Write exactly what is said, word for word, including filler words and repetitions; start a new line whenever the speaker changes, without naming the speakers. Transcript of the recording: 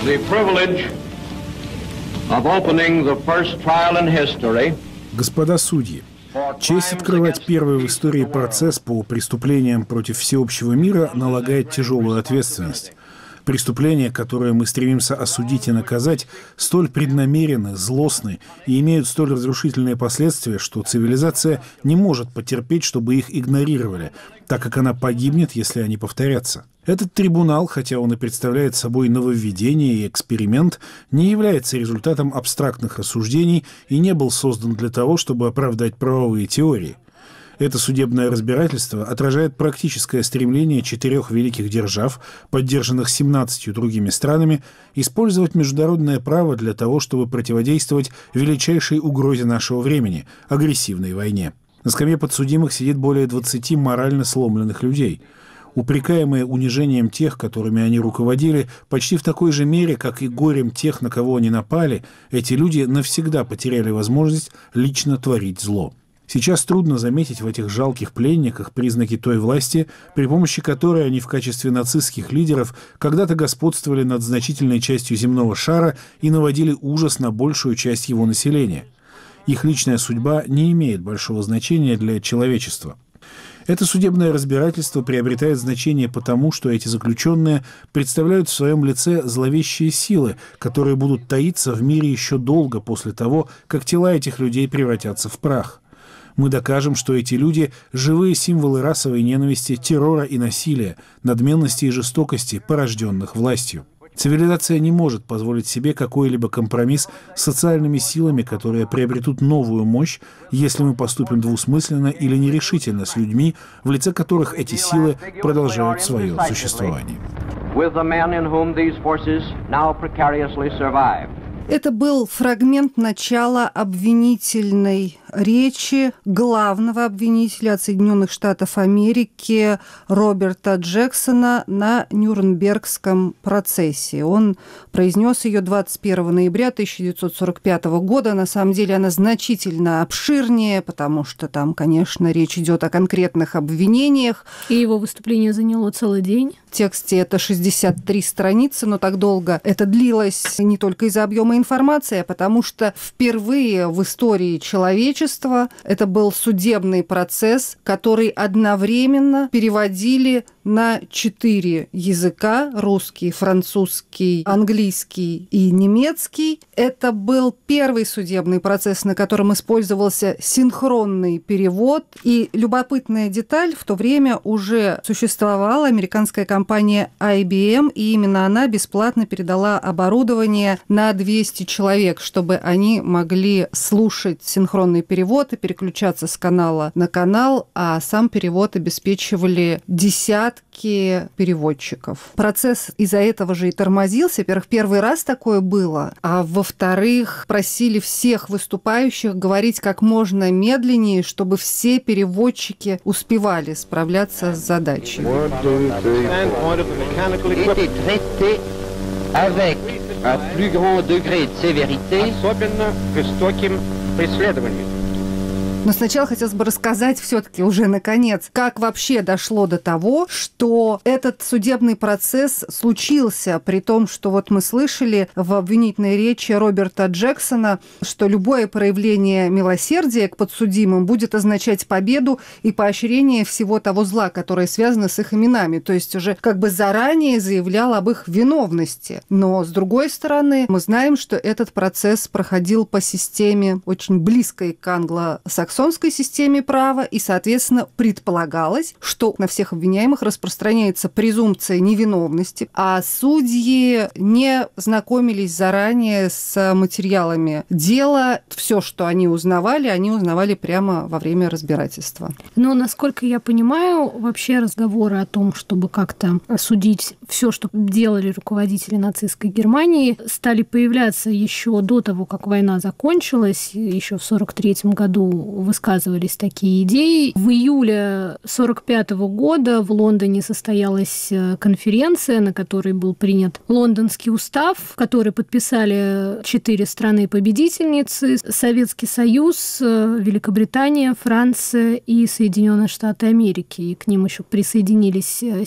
the privilege of opening the first trial in history.
Господа судьи, честь открывать первый в истории процесс по преступлениям против всеобщего мира налагает тяжелую ответственность. Преступления, которые мы стремимся осудить и наказать, столь преднамеренны, злостны и имеют столь разрушительные последствия, что цивилизация не может потерпеть, чтобы их игнорировали, так как она погибнет, если они повторятся. Этот трибунал, хотя он и представляет собой нововведение и эксперимент, не является результатом абстрактных рассуждений и не был создан для того, чтобы оправдать правовые теории. Это судебное разбирательство отражает практическое стремление четырех великих держав, поддержанных семнадцатью другими странами, использовать международное право для того, чтобы противодействовать величайшей угрозе нашего времени – агрессивной войне. На скамье подсудимых сидит более двадцати морально сломленных людей, упрекаемые унижением тех, которыми они руководили, почти в такой же мере, как и горем тех, на кого они напали. Эти люди навсегда потеряли возможность лично творить зло. Сейчас трудно заметить в этих жалких пленниках признаки той власти, при помощи которой они в качестве нацистских лидеров когда-то господствовали над значительной частью земного шара и наводили ужас на большую часть его населения. Их личная судьба не имеет большого значения для человечества. Это судебное разбирательство приобретает значение потому, что эти заключенные представляют в своем лице зловещие силы, которые будут таиться в мире еще долго после того, как тела этих людей превратятся в прах. Мы докажем, что эти люди – живые символы расовой ненависти, террора и насилия, надменности и жестокости, порожденных властью. Цивилизация не может позволить себе какой-либо компромисс с социальными силами, которые приобретут новую мощь, если мы поступим двусмысленно или нерешительно с людьми, в лице которых эти силы продолжают свое существование.
Это был фрагмент начала обвинительной речи главного обвинителя от Соединенных Штатов Америки Роберта Джексона на Нюрнбергском процессе. Он произнес ее двадцать первого ноября тысяча девятьсот сорок пятого года. На самом деле она значительно обширнее, потому что там, конечно, речь идет о конкретных обвинениях.
И его выступление заняло целый день.
В тексте это шестьдесят три страницы, но так долго это длилось не только из-за объема информации, а потому что впервые в истории человечества это был судебный процесс, который одновременно переводили на четыре языка – русский, французский, английский и немецкий. Это был первый судебный процесс, на котором использовался синхронный перевод. И любопытная деталь, в то время уже существовала американская компания ай би эм, и именно она бесплатно передала оборудование на двести человек, чтобы они могли слушать синхронный перевод и переключаться с канала на канал, а сам перевод обеспечивали десятки переводчиков. Процесс из-за этого же и тормозился. Во-первых, первый раз такое было, а во-вторых, просили всех выступающих говорить как можно медленнее, чтобы все переводчики успевали справляться с задачей.
Особенно жестоким преследованием.
Но сначала хотелось бы рассказать все-таки уже наконец, как вообще дошло до того, что этот судебный процесс случился, при том, что вот мы слышали в обвинительной речи Роберта Джексона, что любое проявление милосердия к подсудимым будет означать победу и поощрение всего того зла, которое связано с их именами. То есть уже как бы заранее заявлял об их виновности. Но, с другой стороны, мы знаем, что этот процесс проходил по системе очень близкой к англо-саксонской системе права, и, соответственно, предполагалось, что на всех обвиняемых распространяется презумпция невиновности, а судьи не знакомились заранее с материалами дела. Все, что они узнавали, они узнавали прямо во время разбирательства.
Но, насколько я понимаю, вообще разговоры о том, чтобы как-то осудить все, что делали руководители нацистской Германии, стали появляться еще до того, как война закончилась, еще в сорок третьем году высказывались такие идеи. В июле сорок пятого года в Лондоне состоялась конференция, на которой был принят Лондонский устав, который подписали четыре страны-победительницы: Советский Союз, Великобритания, Франция и Соединенные Штаты Америки. И к ним еще присоединились